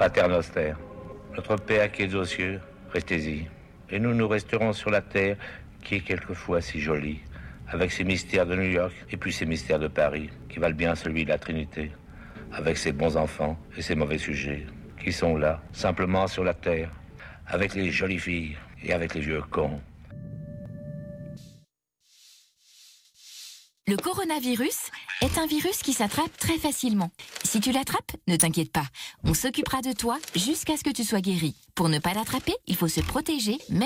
Pater noster, notre Père qui es aux cieux, restez-y. Et nous resterons sur la terre qui est quelquefois si jolie, avec ses mystères de New York et puis ses mystères de Paris, qui valent bien celui de la Trinité, avec ses bons enfants et ses mauvais sujets, qui sont là, simplement sur la terre, avec les jolies filles et avec les vieux cons. Le coronavirus est un virus qui s'attrape très facilement. Si tu l'attrapes, ne t'inquiète pas. On s'occupera de toi jusqu'à ce que tu sois guéri. Pour ne pas l'attraper, il faut se protéger, même